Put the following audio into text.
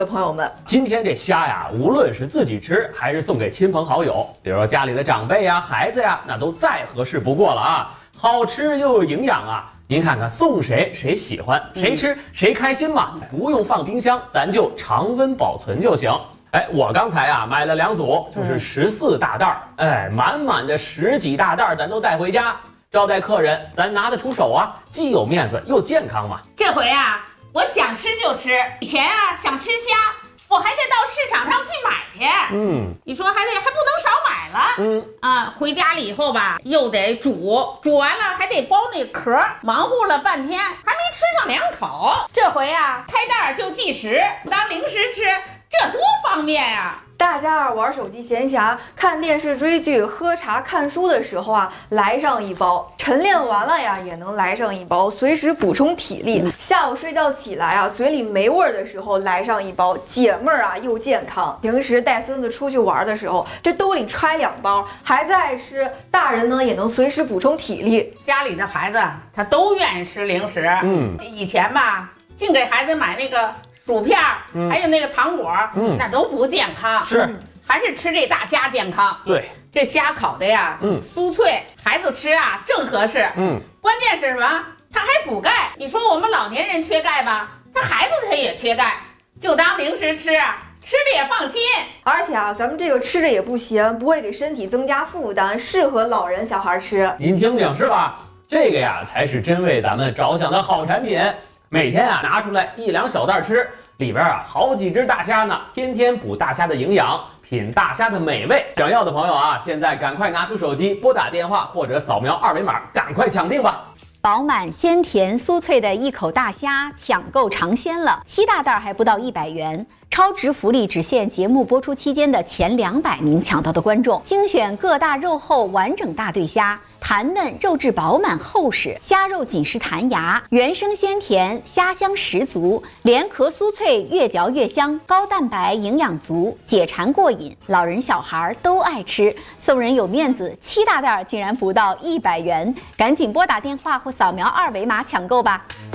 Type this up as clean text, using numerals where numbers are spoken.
朋友们， 今天这虾呀，无论是自己吃还是送给亲朋好友，比如说家里的长辈呀、孩子呀，那都再合适不过了啊！好吃又有营养啊！您看看送谁谁喜欢，谁吃谁开心嘛，不用放冰箱，咱就常温保存就行。哎，我刚才啊买了2组，就是14大袋儿，哎，满满的10几大袋儿，咱都带回家招待客人，咱拿得出手啊，既有面子又健康嘛。 这回啊，我想吃就吃。以前啊，想吃虾，我还得到市场上去买去。你说还不能少买了。回家了以后吧，又得煮完了还得剥那壳，忙活了半天，还没吃上2口。这回啊，开袋就计时，当零食吃，这多方便呀！ 大家玩手机闲暇、看电视追剧、喝茶看书的时候啊，来上一包；晨练完了呀，也能来上一包，随时补充体力。下午睡觉起来啊，嘴里没味儿的时候来上一包，解闷儿啊又健康。平时带孙子出去玩的时候，这兜里揣2包，孩子爱吃，大人呢也能随时补充体力。 家里的孩子他都愿意吃零食。以前吧，净给孩子买那个薯片还有那个糖果，那都不健康。 是， 还是吃这大虾健康。 对， 这虾烤的呀，酥脆，孩子吃啊正合适。关键是什么？它还补钙。你说我们老年人缺钙吧，他孩子他也缺钙，就当零食吃啊，吃着也放心。 而且啊，咱们这个吃着也不咸，不会给身体增加负担，适合老人小孩吃。 您听听是吧？这个呀才是真为咱们着想的好产品。每天啊拿出来1、2小袋吃，里边啊好几只大虾呢，天天补大虾的营养，品大虾的美味。想要的朋友啊，现在赶快拿出手机拨打电话或者扫描2维码，赶快抢定吧！ 饱满鲜甜酥脆的一口大虾，抢购尝鲜了，7大袋还不到100元。超值福利只限节目播出期间的前200名抢到的观众，精选各大肉厚完整大对虾，弹嫩肉质饱满厚实，虾肉紧实弹牙，原生鲜甜，虾香十足，连壳酥脆，越嚼越香，高蛋白营养足，解馋过瘾，老人小孩都爱吃。送人有面子，7大袋竟然不到100元，赶紧拨打电话或扫描2维码抢购吧。